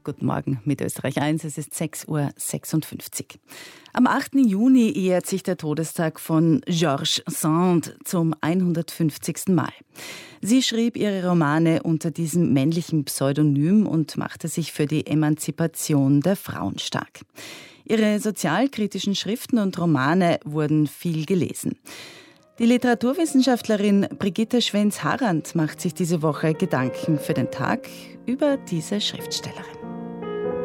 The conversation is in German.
Guten Morgen mit Österreich 1, es ist 6:56 Uhr. Am 8. Juni jährt sich der Todestag von George Sand zum 150. Mal. Sie schrieb ihre Romane unter diesem männlichen Pseudonym und machte sich für die Emanzipation der Frauen stark. Ihre sozialkritischen Schriften und Romane wurden viel gelesen. Die Literaturwissenschaftlerin Brigitte Schwenz-Harand macht sich diese Woche Gedanken für den Tag über diese Schriftstellerin.